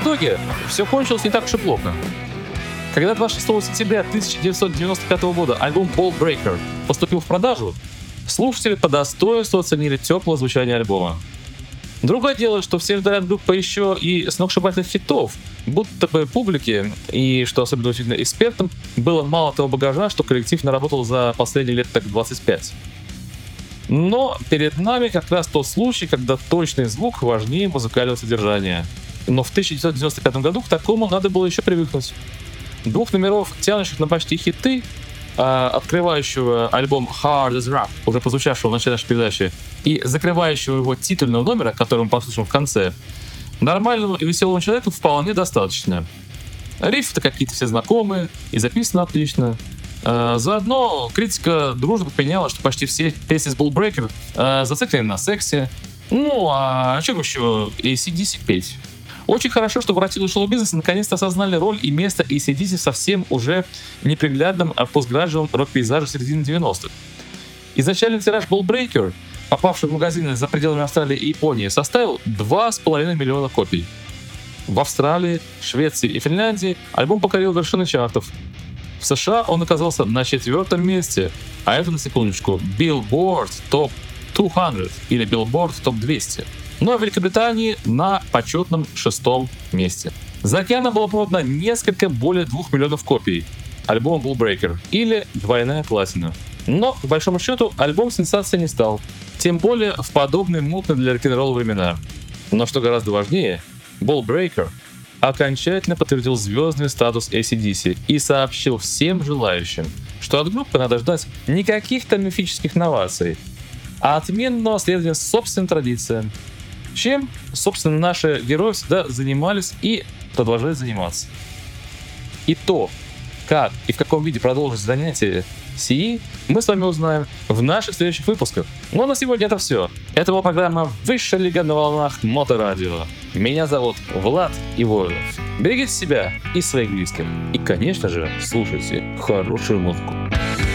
итоге все кончилось не так уж и плохо. Когда 26 сентября 1995 года альбом Ball Breaker поступил в продажу, слушатели по достоинству оценили теплое звучание альбома. Другое дело, что все ждали от группы еще и сногсшибательных хитов, будто бы публике, и, что особенно удивительно, экспертам, было мало того багажа, что коллектив наработал за последние лет так 25. Но перед нами как раз тот случай, когда точный звук важнее музыкального содержания. Но в 1995 году к такому надо было еще привыкнуть. 2 номеров, тянущих на почти хиты, открывающего альбом Hard as Rock, уже прозвучавшего в начале нашей передачи, и закрывающего его титульного номера, который мы послушаем в конце, нормальному и веселому человеку вполне достаточно. Рифы-то какие-то все знакомые, и записано отлично. Заодно критика дружно поменяла, что почти все песни с Ball Breaker зациклены на сексе. Ну, а о чем еще AC/DC петь? Очень хорошо, что воротилы шоу-бизнеса наконец-то осознали роль и место AC/DC в совсем уже неприглядном постграджевом рок-пейзаже середины 90-х. Изначальный тираж Ball Breaker, попавший в магазины за пределами Австралии и Японии, составил 2,5 миллиона копий. В Австралии, Швеции и Финляндии альбом покорил вершины чартов. В США он оказался на 4-м месте, а это, на секундочку, Billboard Top 200 или Billboard Top 200. Ну а в Великобритании на почетном 6-м месте. За океаном было продано несколько более 2 миллионов копий альбома Ball Breaker, или двойная платина. Но, к большому счету, альбом сенсацией не стал. Тем более в подобные мутные для рок-н-ролла времена. Но что гораздо важнее, Ball Breaker окончательно подтвердил звездный статус AC/DC и сообщил всем желающим, что от группы надо ждать не каких-то мифических новаций, а отменного следования собственным традициям, чем, собственно, наши герои всегда занимались и продолжают заниматься. И то, как и в каком виде продолжить занятия сии, мы с вами узнаем в наших следующих выпусках. Ну а на сегодня это все. Это была программа «Высшая лига на волнах Моторадио». Меня зовут Влад Иволев. Берегите себя и своих близких. И, конечно же, слушайте хорошую музыку.